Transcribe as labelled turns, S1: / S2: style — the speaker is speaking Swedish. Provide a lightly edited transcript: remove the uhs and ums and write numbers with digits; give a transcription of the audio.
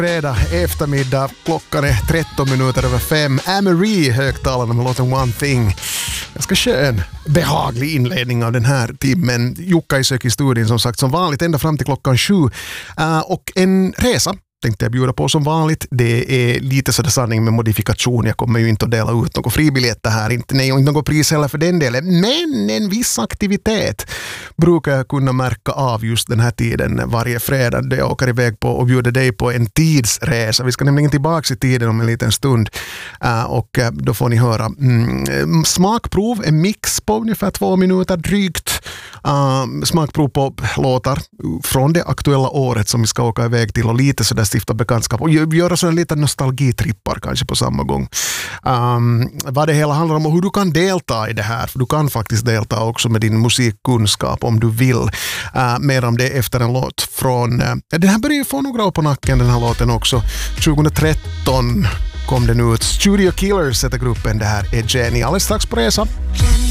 S1: fredag eftermiddag. Klockan är 13 minuter över 5. Amarie högtalarna med låten One Thing. Ganska skön, behaglig inledning av den här timmen. Jukka i sök i studion som sagt som vanligt ända fram till klockan 7. Och en resa tänkte jag bjuda på som vanligt. Det är lite sådär sanning med modifikation. Jag kommer ju inte att dela ut några fribiljetter här. Inte något pris heller för den delen. Men en viss aktivitet brukar jag kunna märka av just den här tiden varje fredag. Där jag åker iväg på och bjuder dig på en tidsresa. Vi ska nämligen tillbaka i tiden om en liten stund. Och då får ni höra smakprov. En mix på ungefär 2 minuter drygt. Smakprov på låtar från det aktuella året som vi ska åka iväg till och lite sådär stifta bekantskap och göra så en liten nostalgitrippar kanske på samma gång. Vad det hela handlar om och hur du kan delta i det här, för du kan faktiskt delta också med din musikkunskap om du vill. Mer om det efter en låt från den här börjar ju få några år på nacken, den här låten också. 2013 kom den ut. Studio Killers heter gruppen, det här är Jenny. Alldeles strax på resa.